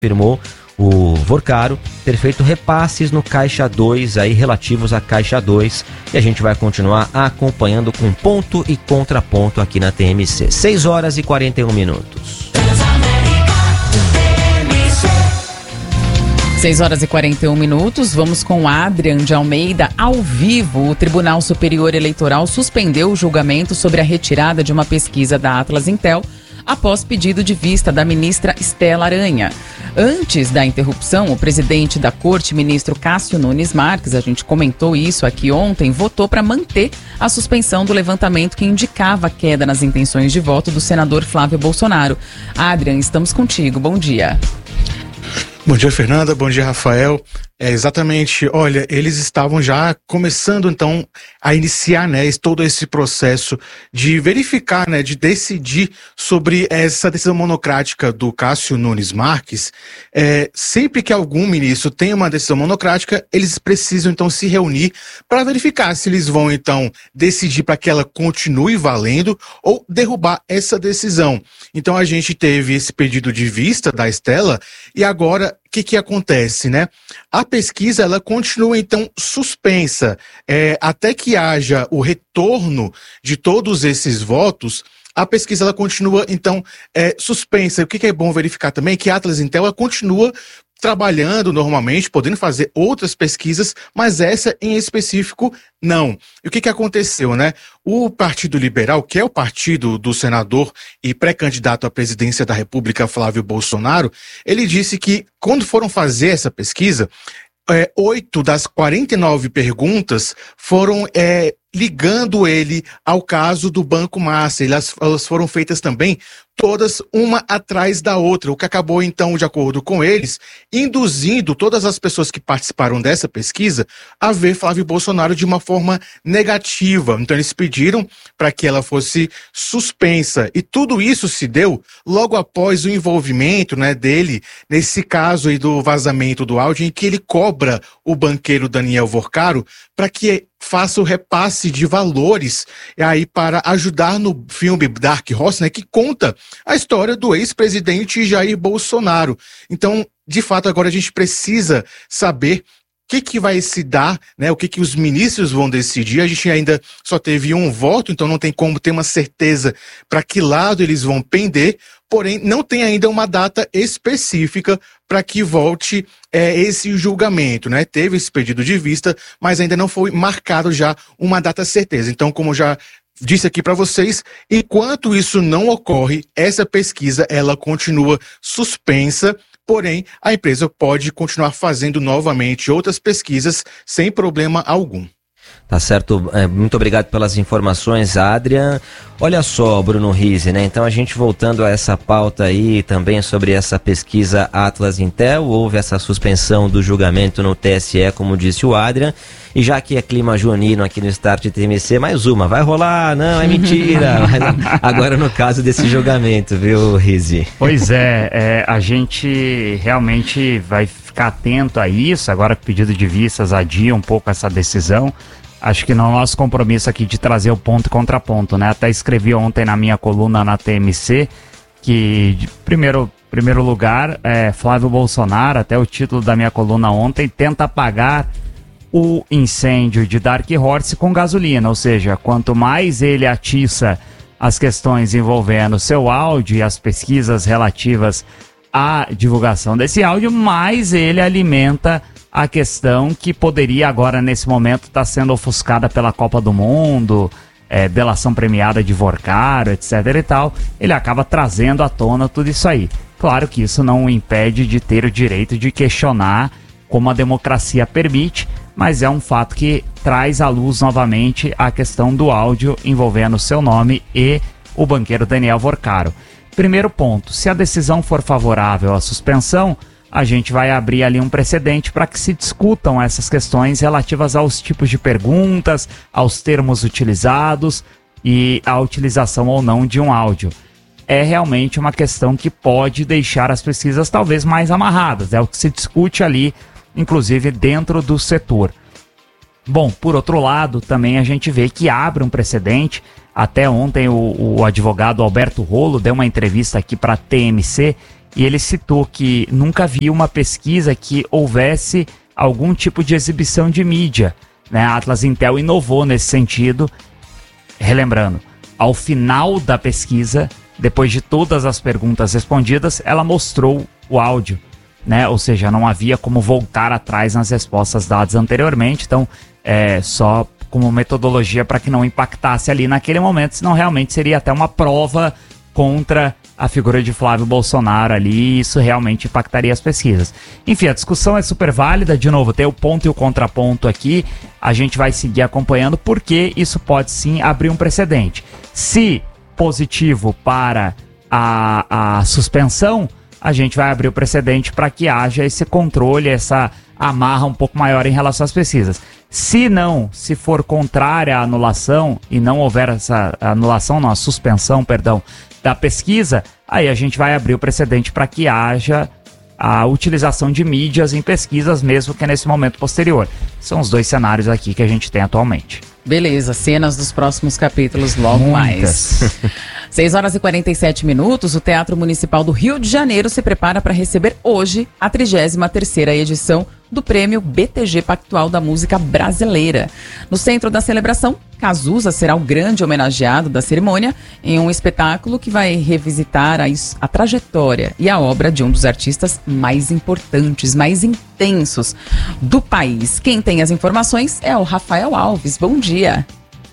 afirmou o Vorcaro ter feito repasses no Caixa 2 aí relativos à Caixa 2, e a gente vai continuar acompanhando com ponto e contraponto aqui na TMC. 6h41. 6h41, vamos com Adrian de Almeida ao vivo. O Tribunal Superior Eleitoral suspendeu o julgamento sobre a retirada de uma pesquisa da Atlas Intel após pedido de vista da ministra Estela Aranha. Antes da interrupção, o presidente da Corte, ministro Cássio Nunes Marques, a gente comentou isso aqui ontem, votou para manter a suspensão do levantamento que indicava a queda nas intenções de voto do senador Flávio Bolsonaro. Adrian, estamos contigo. Bom dia. Bom dia, Fernanda. Bom dia, Rafael. Exatamente. Olha, eles estavam já começando, então, a iniciar, todo esse processo de verificar, de decidir sobre essa decisão monocrática do Cássio Nunes Marques. Sempre que algum ministro tem uma decisão monocrática, eles precisam, então, se reunir para verificar se eles vão, então, decidir para que ela continue valendo ou derrubar essa decisão. Então, a gente teve esse pedido de vista da Estela e agora, o que acontece, A pesquisa, ela continua, então, suspensa. Até que haja o retorno de todos esses votos, a pesquisa, ela continua, então, suspensa. O que é bom verificar também é que a Atlas Intel, ela continua trabalhando normalmente, podendo fazer outras pesquisas, mas essa em específico não. E o que aconteceu, O Partido Liberal, que é o partido do senador e pré-candidato à presidência da República, Flávio Bolsonaro, ele disse que quando foram fazer essa pesquisa, 8 das 49 perguntas foram ligando ele ao caso do Banco Master. Elas foram feitas também todas uma atrás da outra, o que acabou, então, de acordo com eles, induzindo todas as pessoas que participaram dessa pesquisa a ver Flávio Bolsonaro de uma forma negativa. Então, eles pediram para que ela fosse suspensa. E tudo isso se deu logo após o envolvimento, dele nesse caso aí do vazamento do áudio, em que ele cobra o banqueiro Daniel Vorcaro para que faça o repasse de valores aí para ajudar no filme Dark Horse, que conta a história do ex-presidente Jair Bolsonaro. Então, de fato, agora a gente precisa saber o que vai se dar, o que os ministros vão decidir. A gente ainda só teve um voto, então não tem como ter uma certeza para que lado eles vão pender, porém não tem ainda uma data específica para que volte esse julgamento, Teve esse pedido de vista, mas ainda não foi marcado já uma data certeza. Então, como já disse aqui para vocês, enquanto isso não ocorre, essa pesquisa ela continua suspensa. Porém, a empresa pode continuar fazendo novamente outras pesquisas sem problema algum. Tá certo, muito obrigado pelas informações, Adrian. Olha só, Bruno Rizzi, Então a gente voltando a essa pauta aí também sobre essa pesquisa Atlas Intel, houve essa suspensão do julgamento no TSE, como disse o Adrian, e já que é clima junino aqui no Start TMC, mais uma, vai rolar? Não, é mentira. Agora no caso desse julgamento, viu, Rizzi? Pois a gente realmente vai ficar atento a isso, agora que o pedido de vistas adia um pouco essa decisão. Acho que no nosso compromisso aqui de trazer o ponto e contraponto, Até escrevi ontem na minha coluna na TMC que, de primeiro lugar, Flávio Bolsonaro, até o título da minha coluna ontem, tenta apagar o incêndio de Dark Horse com gasolina, ou seja, quanto mais ele atiça as questões envolvendo seu áudio e as pesquisas relativas à divulgação desse áudio, mais ele alimenta a questão que poderia agora, nesse momento, estar sendo ofuscada pela Copa do Mundo, delação premiada de Vorcaro, etc. e tal. Ele acaba trazendo à tona tudo isso aí. Claro que isso não o impede de ter o direito de questionar como a democracia permite, mas é um fato que traz à luz novamente a questão do áudio envolvendo seu nome e o banqueiro Daniel Vorcaro. Primeiro ponto, se a decisão for favorável à suspensão, a gente vai abrir ali um precedente para que se discutam essas questões relativas aos tipos de perguntas, aos termos utilizados e à utilização ou não de um áudio. É realmente uma questão que pode deixar as pesquisas talvez mais amarradas, é o que se discute ali, inclusive dentro do setor. Bom, por outro lado, também a gente vê que abre um precedente. Até ontem o advogado Alberto Rolo deu uma entrevista aqui para a TMC e ele citou que nunca viu uma pesquisa que houvesse algum tipo de exibição de mídia, né? A Atlas Intel inovou nesse sentido. Relembrando, ao final da pesquisa, depois de todas as perguntas respondidas, ela mostrou o áudio, né? Ou seja, não havia como voltar atrás nas respostas dadas anteriormente, então só como metodologia para que não impactasse ali naquele momento, senão realmente seria até uma prova contra a figura de Flávio Bolsonaro ali, e isso realmente impactaria as pesquisas. Enfim, a discussão é super válida, de novo, tem o ponto e o contraponto aqui, a gente vai seguir acompanhando, porque isso pode sim abrir um precedente. Se positivo para a suspensão, a gente vai abrir o precedente para que haja esse controle, essa amarra um pouco maior em relação às pesquisas. Se não, se for contrária à anulação, e não houver essa anulação, não, a suspensão, perdão, da pesquisa, aí a gente vai abrir o precedente para que haja a utilização de mídias em pesquisas, mesmo que nesse momento posterior. São os dois cenários aqui que a gente tem atualmente. Beleza, cenas dos próximos capítulos logo mais. 6 horas e 47 minutos, o Teatro Municipal do Rio de Janeiro se prepara para receber hoje a 33ª edição do Prêmio BTG Pactual da Música Brasileira. No centro da celebração, Cazuza será o grande homenageado da cerimônia em um espetáculo que vai revisitar a trajetória e a obra de um dos artistas mais importantes, mais intensos do país. Quem tem as informações é o Rafael Alves. Bom dia.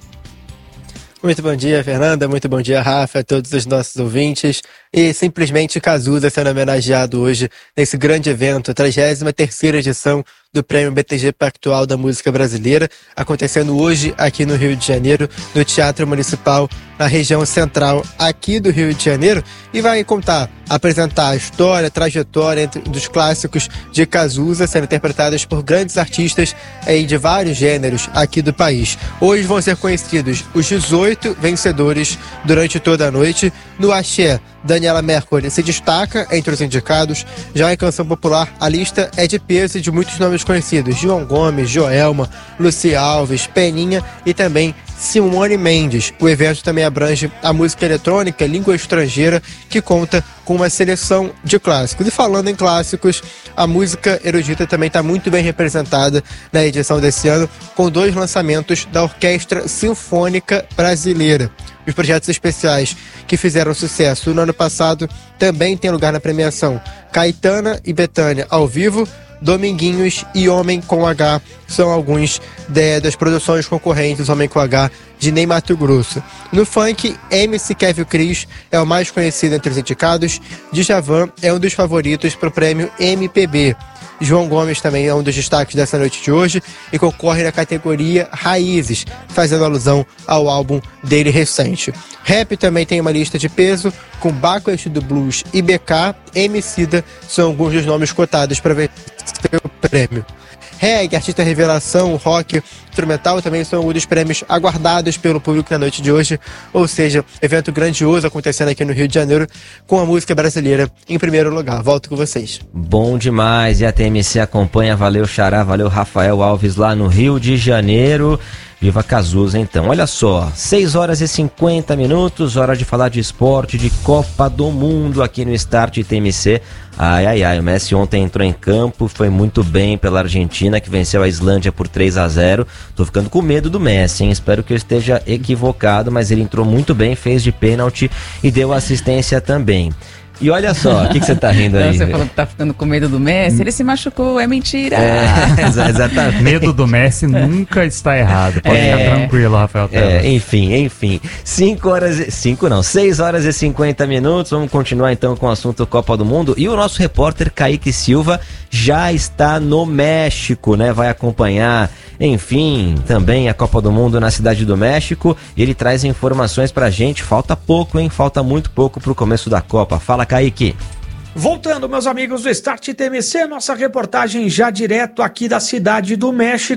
Muito bom dia, Fernanda. Muito bom dia, Rafa, a todos os nossos ouvintes. E simplesmente Cazuza sendo homenageado hoje nesse grande evento, a 33ª edição do Prêmio BTG Pactual da Música Brasileira, acontecendo hoje aqui no Rio de Janeiro, no Teatro Municipal, na região central aqui do Rio de Janeiro, e vai apresentar a história, a trajetória dos clássicos de Cazuza, sendo interpretados por grandes artistas aí de vários gêneros aqui do país. Hoje vão ser conhecidos os 18 vencedores durante toda a noite. No axé, Daniela Mercury se destaca entre os indicados. Já em canção popular, a lista é de peso e de muitos nomes conhecidos: João Gomes, Joelma, Lucia Alves, Peninha e também Simone Mendes. O evento também abrange a música eletrônica, língua estrangeira, que conta com uma seleção de clássicos. E falando em clássicos, a música erudita também está muito bem representada na edição desse ano, com 2 lançamentos da Orquestra Sinfônica Brasileira. Os projetos especiais que fizeram sucesso no ano passado também têm lugar na premiação. Caetana e Bethânia ao vivo, Dominguinhos e Homem com H são alguns das produções concorrentes Homem com H de Ney Matogrosso. No funk, MC Kevin Cris é o mais conhecido entre os indicados. Djavan é um dos favoritos para o prêmio MPB. João Gomes também é um dos destaques dessa noite de hoje e concorre na categoria Raízes, fazendo alusão ao álbum dele recente. Rap também tem uma lista de peso, com Bacchus do Blues e BK, Emicida são alguns dos nomes cotados para vencer o prêmio. Reggae, artista revelação, rock, instrumental também são um dos prêmios aguardados pelo público na noite de hoje, ou seja, evento grandioso acontecendo aqui no Rio de Janeiro com a música brasileira em primeiro lugar. Volto com vocês. Bom demais, e a TMC acompanha, valeu Xará, valeu Rafael Alves lá no Rio de Janeiro. Viva Cazuza, então. Olha só, 6 horas e 50 minutos, hora de falar de esporte, de Copa do Mundo aqui no Start TMC. O Messi ontem entrou em campo, foi muito bem pela Argentina, que venceu a Islândia por 3-0. Tô ficando com medo do Messi, hein? Espero que eu esteja equivocado, mas ele entrou muito bem, fez de pênalti e deu assistência também. E olha só, o que você tá rindo aí? Você falou que tá ficando com medo do Messi, ele se machucou, é mentira. Exatamente. Medo do Messi nunca está errado, pode ficar tranquilo, Rafael. Enfim, 6 horas e 50 minutos, vamos continuar então com o assunto Copa do Mundo. E o nosso repórter Kaique Silva já está no México, né? Vai acompanhar, enfim, também a Copa do Mundo na Cidade do México. Ele traz informações pra gente, falta pouco, hein? Falta muito pouco pro começo da Copa. Fala, Kaique. Voltando, meus amigos do Start TMC, nossa reportagem já direto aqui da Cidade do México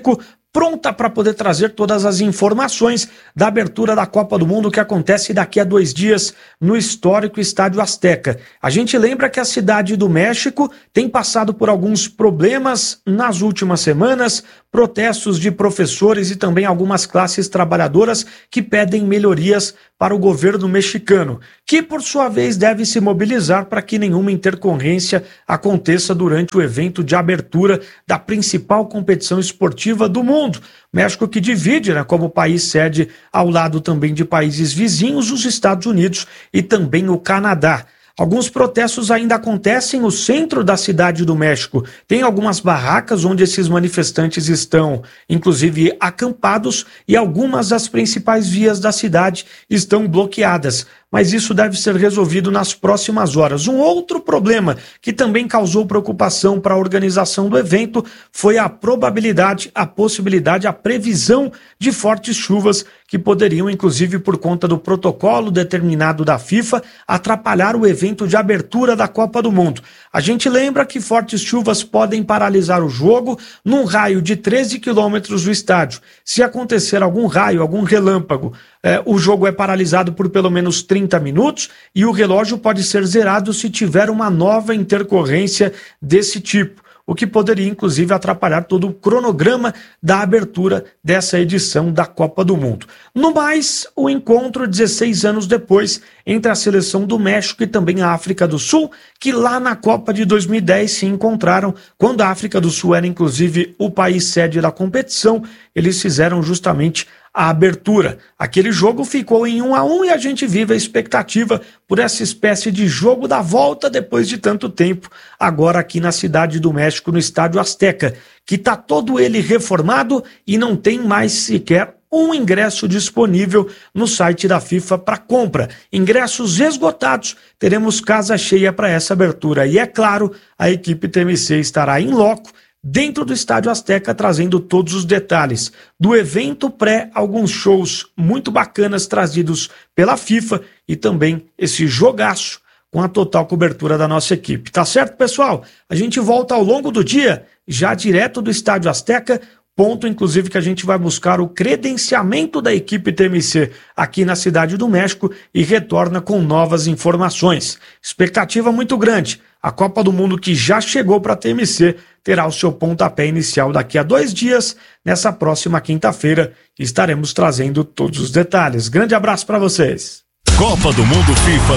pronta para poder trazer todas as informações da abertura da Copa do Mundo que acontece daqui a 2 dias no histórico Estádio Azteca. A gente lembra que a cidade do México tem passado por alguns problemas nas últimas semanas, protestos de professores e também algumas classes trabalhadoras que pedem melhorias para o governo mexicano, que por sua vez deve se mobilizar para que nenhuma intercorrência aconteça durante o evento de abertura da principal competição esportiva do mundo. México que divide, né, como país sede ao lado também de países vizinhos, os Estados Unidos e também o Canadá. Alguns protestos ainda acontecem no centro da cidade do México. Tem algumas barracas onde esses manifestantes estão, inclusive, acampados, e algumas das principais vias da cidade estão bloqueadas. Mas isso deve ser resolvido nas próximas horas. Um outro problema que também causou preocupação para a organização do evento foi a probabilidade, a possibilidade, a previsão de fortes chuvas que poderiam, inclusive por conta do protocolo determinado da FIFA, atrapalhar o evento de abertura da Copa do Mundo. A gente lembra que fortes chuvas podem paralisar o jogo num raio de 13 quilômetros do estádio. Se acontecer algum raio, algum relâmpago, o jogo é paralisado por pelo menos 30 minutos e o relógio pode ser zerado se tiver uma nova intercorrência desse tipo, o que poderia inclusive atrapalhar todo o cronograma da abertura dessa edição da Copa do Mundo. No mais, o encontro 16 anos depois entre a seleção do México e também a África do Sul, que lá na Copa de 2010 se encontraram, quando a África do Sul era inclusive o país sede da competição, eles fizeram justamente a abertura. Aquele jogo ficou em 1-1 e a gente vive a expectativa por essa espécie de jogo da volta depois de tanto tempo, agora aqui na cidade do México, no Estádio Azteca, que está todo ele reformado e não tem mais sequer um ingresso disponível no site da FIFA para compra. Ingressos esgotados, teremos casa cheia para essa abertura. E é claro, a equipe TMC estará em loco dentro do Estádio Azteca, trazendo todos os detalhes do evento pré, alguns shows muito bacanas trazidos pela FIFA e também esse jogaço com a total cobertura da nossa equipe. Tá certo, pessoal? A gente volta ao longo do dia, já direto do Estádio Azteca, ponto inclusive que a gente vai buscar o credenciamento da equipe TMC aqui na Cidade do México e retorna com novas informações. Expectativa muito grande. A Copa do Mundo, que já chegou para a TMC, terá o seu pontapé inicial daqui a 2 dias, nessa próxima quinta-feira, e estaremos trazendo todos os detalhes. Grande abraço para vocês. Copa do Mundo FIFA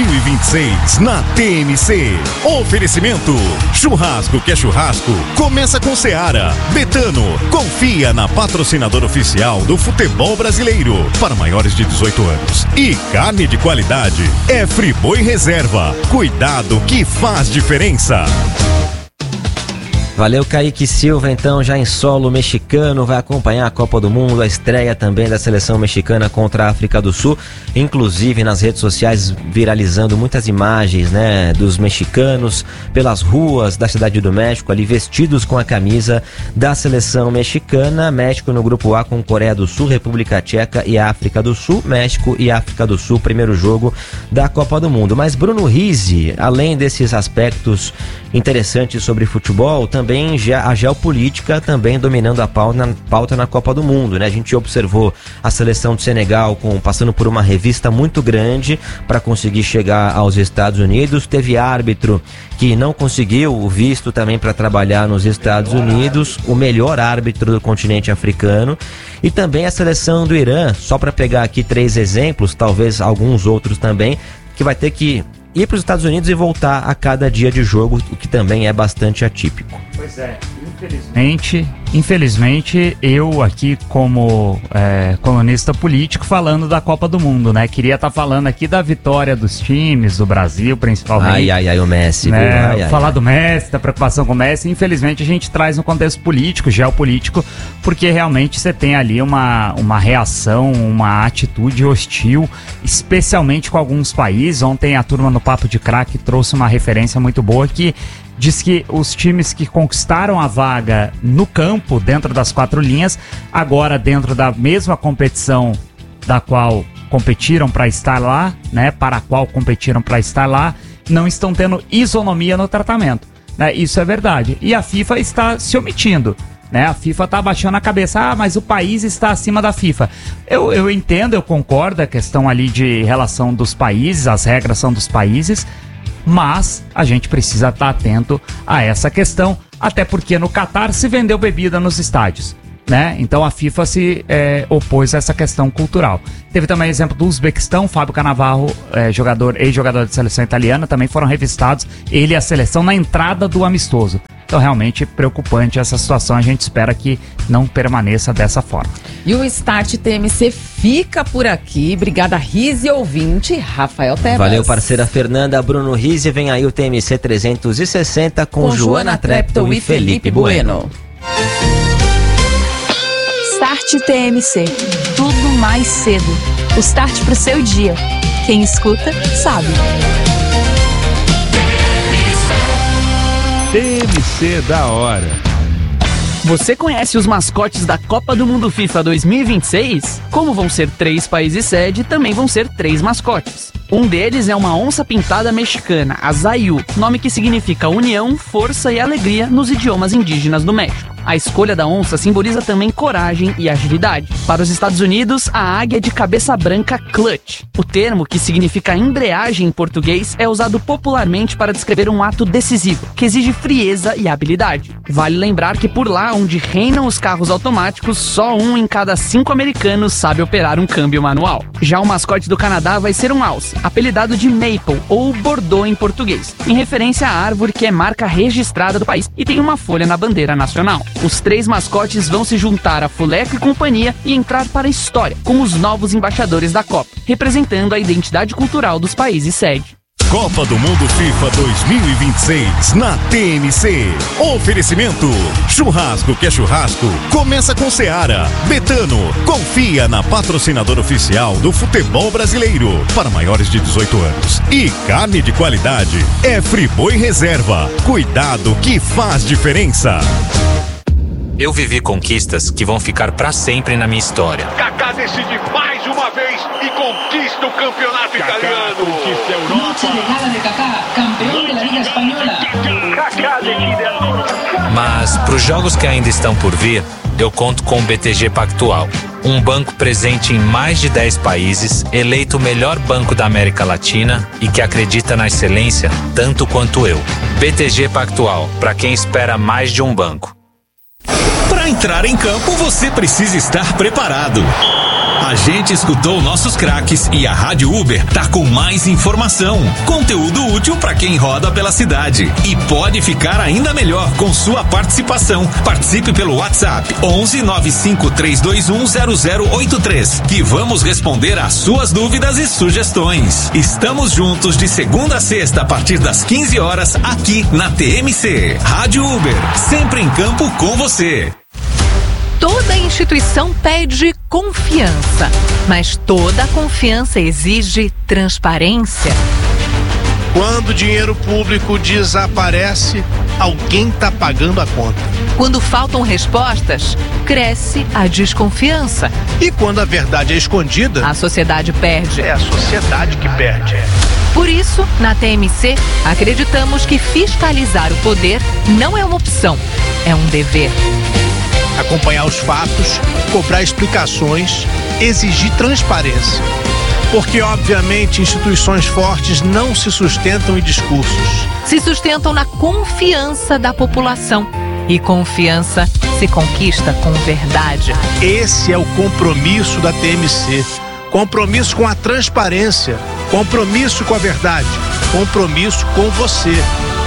2026 na TMC. Oferecimento: churrasco que é churrasco, começa com Seara. Betano, confia na patrocinadora oficial do futebol brasileiro para maiores de 18 anos. E carne de qualidade é Friboi Reserva. Cuidado que faz diferença. Valeu, Kaique Silva, então, já em solo mexicano, vai acompanhar a Copa do Mundo, a estreia também da seleção mexicana contra a África do Sul, inclusive nas redes sociais viralizando muitas imagens, né, dos mexicanos pelas ruas da Cidade do México, ali vestidos com a camisa da seleção mexicana. México no grupo A com Coreia do Sul, República Tcheca e África do Sul. México e África do Sul, primeiro jogo da Copa do Mundo. Mas Bruno Rizzi, além desses aspectos interessantes sobre futebol, também a geopolítica também dominando a pauta na Copa do Mundo, né? A gente observou a seleção do Senegal passando por uma revista muito grande para conseguir chegar aos Estados Unidos. Teve árbitro que não conseguiu o visto também para trabalhar nos Estados Unidos, o melhor árbitro do continente africano. E também a seleção do Irã, só para pegar aqui 3 exemplos, talvez alguns outros também, que vai ter que ir para os Estados Unidos e voltar a cada dia de jogo, o que também é bastante atípico. Pois é, infelizmente eu aqui como colunista político falando da Copa do Mundo, né? Queria estar falando aqui da vitória dos times, do Brasil principalmente. Ai, o Messi. Né? Falar do Messi, da preocupação com o Messi. Infelizmente a gente traz um contexto político, geopolítico, porque realmente você tem ali uma reação, uma atitude hostil, especialmente com alguns países. Ontem a turma no Papo de Craque trouxe uma referência muito boa que diz que os times que conquistaram a vaga no campo, dentro das 4 linhas, agora dentro da mesma competição da qual competiram para estar lá, né, para a qual competiram para estar lá, não estão tendo isonomia no tratamento, né? Isso é verdade. E a FIFA está se omitindo. né? A FIFA tá abaixando a cabeça, mas o país está acima da FIFA. Eu entendo, eu concordo, a questão ali de relação dos países, as regras são dos países, mas a gente precisa estar atento a essa questão, até porque no Catar se vendeu bebida nos estádios, né? Então a FIFA se opôs a essa questão cultural. Teve também o exemplo do Uzbequistão, Fábio Cannavaro, ex-jogador de seleção italiana, também foram revistados, ele e a seleção, na entrada do amistoso. Então realmente preocupante essa situação, a gente espera que não permaneça dessa forma. E o Start TMC fica por aqui. Obrigada, Rizzi, ouvinte, Rafael Tebas. Valeu, parceira Fernanda, Bruno Rizzi. Vem aí o TMC 360 com Joana Treptow e Felipe Bueno. Start TMC. Tudo mais cedo. O start pro seu dia. Quem escuta, sabe. TMC da hora. Você conhece os mascotes da Copa do Mundo FIFA 2026? Como vão ser 3 países sede, também vão ser 3 mascotes. Um deles é uma onça pintada mexicana, a Zayu, nome que significa união, força e alegria nos idiomas indígenas do México. A escolha da onça simboliza também coragem e agilidade. Para os Estados Unidos, a águia de cabeça branca clutch. O termo, que significa embreagem em português, é usado popularmente para descrever um ato decisivo, que exige frieza e habilidade. Vale lembrar que por lá, onde reinam os carros automáticos, só 1 em cada 5 americanos sabe operar um câmbio manual. Já o mascote do Canadá vai ser um alce, apelidado de Maple, ou Bordeaux em português, em referência à árvore que é marca registrada do país e tem uma folha na bandeira nacional. Os 3 mascotes vão se juntar a Fuleco e companhia e entrar para a história como os novos embaixadores da Copa, representando a identidade cultural dos países sede. Copa do Mundo FIFA 2026 na TMC. Oferecimento: churrasco que é churrasco, começa com Seara. Betano, confia na patrocinadora oficial do futebol brasileiro para maiores de 18 anos. E carne de qualidade é Friboi Reserva. Cuidado que faz diferença. Eu vivi conquistas que vão ficar pra sempre na minha história. Kaká decide mais uma vez e conquista o campeonato italiano. Conquista a Europa. Chegada de Kaká, campeão da Liga Espanhola. Kaká decide. Mas pros jogos que ainda estão por vir, eu conto com o BTG Pactual. Um banco presente em mais de 10 países, eleito o melhor banco da América Latina e que acredita na excelência tanto quanto eu. BTG Pactual, para quem espera mais de um banco. Para entrar em campo, você precisa estar preparado. A gente escutou nossos craques e a Rádio Uber tá com mais informação, conteúdo útil para quem roda pela cidade. E pode ficar ainda melhor com sua participação. Participe pelo WhatsApp 11 95 321 0083, que vamos responder às suas dúvidas e sugestões. Estamos juntos de segunda a sexta a partir das 15 horas aqui na TMC. Rádio Uber, sempre em campo com você. Toda instituição pede confiança, mas toda confiança exige transparência. Quando o dinheiro público desaparece, alguém está pagando a conta. Quando faltam respostas, cresce a desconfiança. E quando a verdade é escondida, a sociedade perde. É a sociedade que perde. Por isso, na TMC, acreditamos que fiscalizar o poder não é uma opção, é um dever. Acompanhar os fatos, cobrar explicações, exigir transparência. Porque, obviamente, instituições fortes não se sustentam em discursos. Se sustentam na confiança da população. E confiança se conquista com verdade. Esse é o compromisso da TMC. Compromisso com a transparência. Compromisso com a verdade. Compromisso com você.